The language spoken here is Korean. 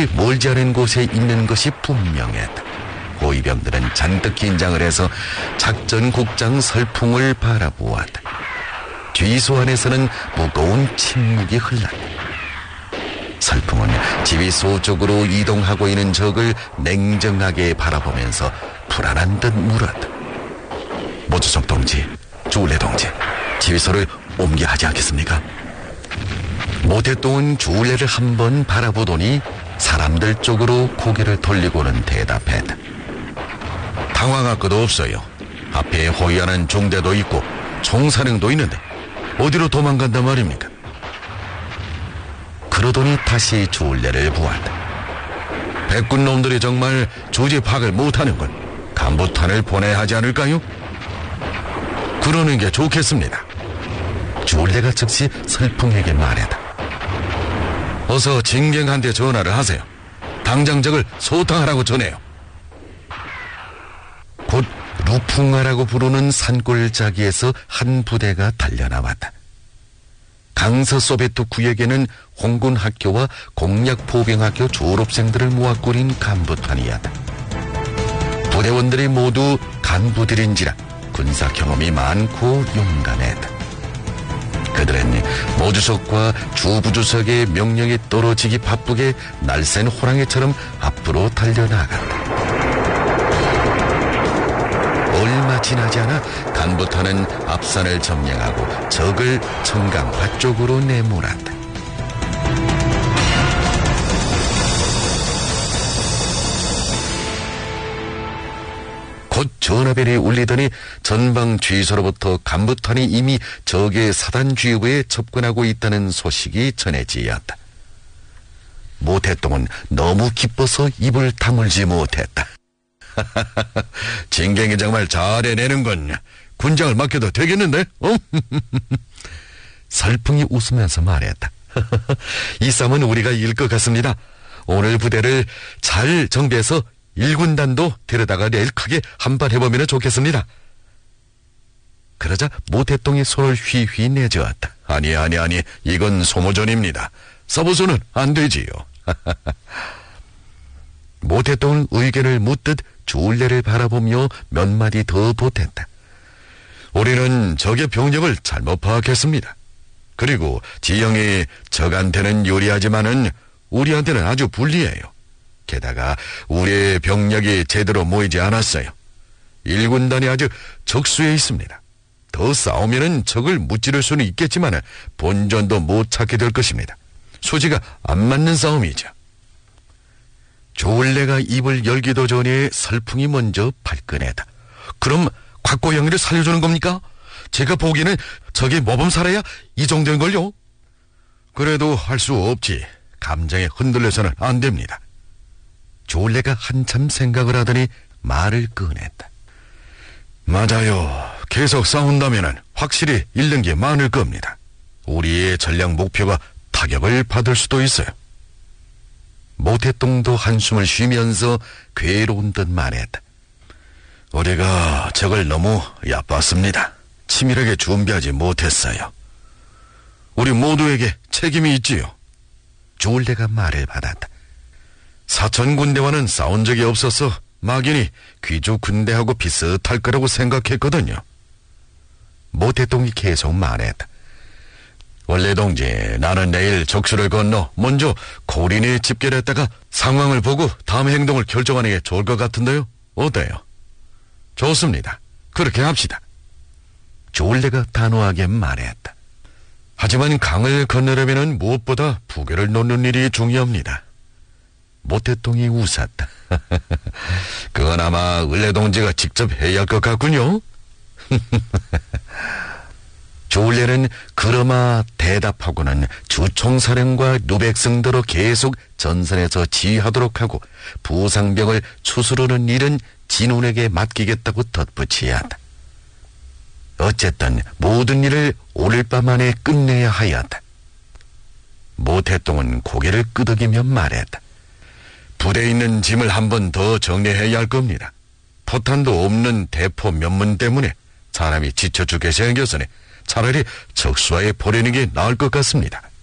적이 멀지 않은 곳에 있는 것이 분명했다. 호위병들은 잔뜩 긴장을 해서 작전국장 설풍을 바라보았다. 뒤소 안에서는 무거운 침묵이 흘렀다. 설풍은 지휘 소쪽으로 이동하고 있는 적을 냉정하게 바라보면서 불안한 듯 물었다. 모주석 동지, 주울레 동지, 지휘소를 옮겨야 하지 않겠습니까? 모태똥은 주울레를 한번 바라보더니 사람들 쪽으로 고개를 돌리고는 대답했다. 당황할 것도 없어요. 앞에 호위하는 중대도 있고 총사령도 있는데 어디로 도망간단 말입니까? 그러더니 다시 주울레를 보았다. 백군 놈들이 정말 주지 파악을 못하는군. 간부탄을 보내야 하지 않을까요? 그러는 게 좋겠습니다. 주울레가 즉시 설풍에게 말했다. 어서 진경한테 전화를 하세요. 당장 적을 소탕하라고 전해요. 곧 루풍하라고 부르는 산골짜기에서 한 부대가 달려나왔다. 강서 소베트 구역에는 홍군학교와 공약포병학교 졸업생들을 모아 꾸린 간부탄이었다. 부대원들이 모두 간부들인지라 군사 경험이 많고 용감했다. 그들은 모주석과 주부주석의 명령이 떨어지기 바쁘게 날쌘 호랑이처럼 앞으로 달려나갔다. 얼마 지나지 않아 간부탄은 앞산을 점령하고 적을 청강화 쪽으로 내몰았다. 곧 전화벨이 울리더니 전방 주의소로부터 간부탄이 이미 적의 사단 주의부에 접근하고 있다는 소식이 전해지었다. 모태똥은 너무 기뻐서 입을 다물지 못했다. 진경이 정말 잘해내는군. 군장을 맡겨도 되겠는데? 설풍이 웃으면서 말했다. 이 싸움은 우리가 이길 것 같습니다. 오늘 부대를 잘 정비해서 1군단도 데려다가 내일 크게 한판 해보면 좋겠습니다. 그러자 모태똥이 손을 휘휘 내저었다. 아니, 이건 소모전입니다. 서부수는 안 되지요. 모태똥은 의견을 묻듯 주울레를 바라보며 몇 마디 더 보탰다. 우리는 적의 병력을 잘못 파악했습니다. 그리고 지형이 적한테는 유리하지만은 우리한테는 아주 불리해요. 게다가 우리의 병력이 제대로 모이지 않았어요. 1군단이 아주 적수에 있습니다. 더 싸우면은 적을 무찌를 수는 있겠지만 본전도 못 찾게 될 것입니다. 수지가 안 맞는 싸움이죠. 주울레가 입을 열기도 전에 설풍이 먼저 발끈했다. 그럼 곽고영이를 살려주는 겁니까? 제가 보기에는 적이 모범 살아야 이 정도인걸요? 그래도 할 수 없지. 감정에 흔들려서는 안 됩니다. 주울레가 한참 생각을 하더니 말을 꺼냈다. 맞아요. 계속 싸운다면 확실히 잃는 게 많을 겁니다. 우리의 전략 목표가 타격을 받을 수도 있어요. 모태똥도 한숨을 쉬면서 괴로운 듯 말했다. 우리가 적을 너무 얕봤습니다. 치밀하게 준비하지 못했어요. 우리 모두에게 책임이 있지요. 주울레가 말을 받았다. 사천 군대와는 싸운 적이 없어서 막연히 귀족 군대하고 비슷할 거라고 생각했거든요. 모태똥이 계속 말했다. 원래 동지, 나는 내일 적수를 건너 먼저 고린에 집결했다가 상황을 보고 다음 행동을 결정하는 게 좋을 것 같은데요. 어때요? 좋습니다. 그렇게 합시다. 주울레가 단호하게 말했다. 하지만 강을 건너려면 무엇보다 부교를 놓는 일이 중요합니다. 모태똥이 웃었다. 그건 아마 을레 동지가 직접 해야 할 것 같군요. 주울레는 그러마 대답하고는 주총사령과 누백승대로 계속 전선에서 지휘하도록 하고 부상병을 추스르는 일은 진운에게 맡기겠다고 덧붙이었다. 어쨌든 모든 일을 오늘 밤 안에 끝내야 하였다. 모태똥은 고개를 끄덕이며 말했다. 부대에 있는 짐을 한 번 더 정리해야 할 겁니다. 포탄도 없는 대포 면문 때문에 사람이 지쳐 죽게 생겼으니 차라리 적수하에 보내는 게 나을 것 같습니다.